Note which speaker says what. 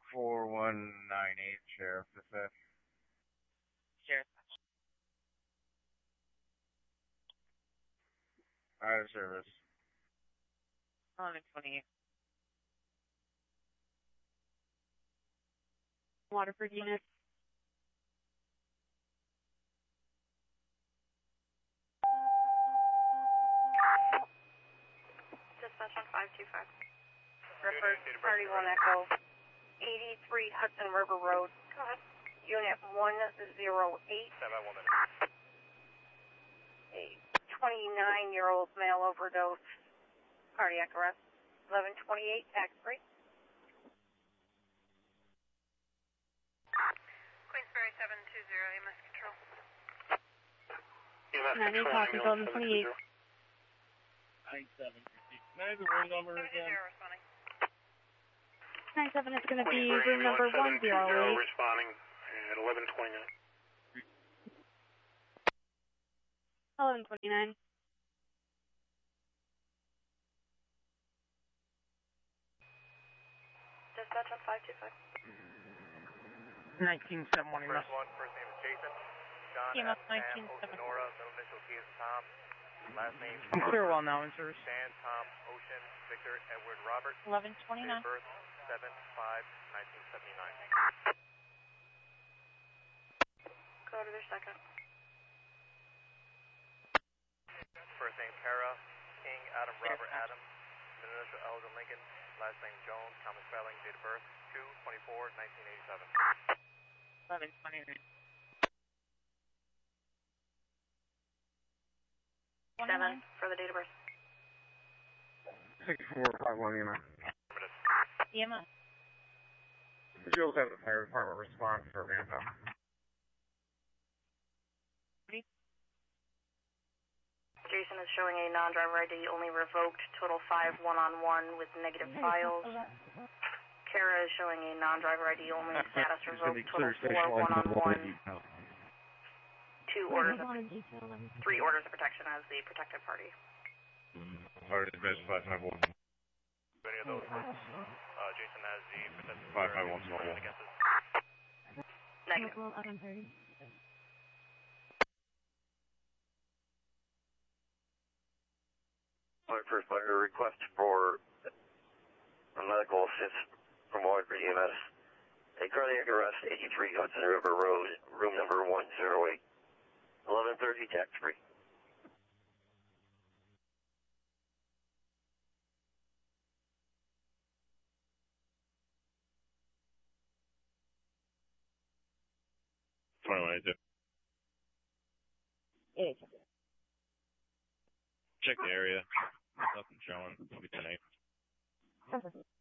Speaker 1: 4198, Sheriff, dispatch.
Speaker 2: Sheriff.
Speaker 1: Out of service.
Speaker 2: 1128.
Speaker 3: Waterford unit.
Speaker 4: Dispatch on 525.
Speaker 5: Refer
Speaker 4: Party 1 Echo. 83 Hudson River Road. Go ahead. Unit 108.
Speaker 5: Stand by 1 minute.
Speaker 4: A 29-year-old male overdose. Cardiac arrest. 1128, tax free.
Speaker 6: Queensbury 720, EMS control.
Speaker 5: EMS
Speaker 3: 90
Speaker 5: control.
Speaker 3: copies, 1128.
Speaker 1: 97. Can I have the room number
Speaker 6: 720
Speaker 1: again?
Speaker 6: responding.
Speaker 3: 97 is going to be
Speaker 5: Queensbury
Speaker 3: room number
Speaker 5: 720
Speaker 3: 108.
Speaker 5: responding at 1129.
Speaker 3: 1129.
Speaker 4: Dispatch on 525.
Speaker 2: 197
Speaker 5: First name is Jason. John,
Speaker 2: EMS
Speaker 5: Sam,
Speaker 2: 197.
Speaker 5: Nora, middle initial T as in Tom. Last name
Speaker 2: I'm clear well now, in service.
Speaker 5: Dan, Tom, Ocean, Victor, Edward, Robert.
Speaker 2: 1129.
Speaker 5: Date of birth 7/5/1979.
Speaker 4: Go to their second.
Speaker 5: First name Kara, King, Adam, Robert, Adam. Middle initial Elgin Lincoln. Last name Jones, common spelling. Date of birth 2/24/1987.
Speaker 2: 1129.
Speaker 4: 7 for the date of birth.
Speaker 1: 6451 EMS.
Speaker 2: EMS.
Speaker 1: Would you also have the fire department response for Rampa?
Speaker 4: Jason is showing a non-driver ID only revoked. Total 5 one-on-one with negative files. Kara is showing a non-driver ID only status revoked. Total 4 one-on-one. 2 orders of 3 orders of protection as the protected party.
Speaker 1: Already dispatched 551.
Speaker 5: Any of those? Jason has the protected
Speaker 1: 551 small.
Speaker 5: against us.
Speaker 4: Negative.
Speaker 3: 1130.
Speaker 7: First, I got a request for a medical assist from Waterford EMS. A cardiac arrest, 83 Hudson River Road, room number 108. 1130, tax free.
Speaker 1: Check the area. Nothing showing. It'll be tonight.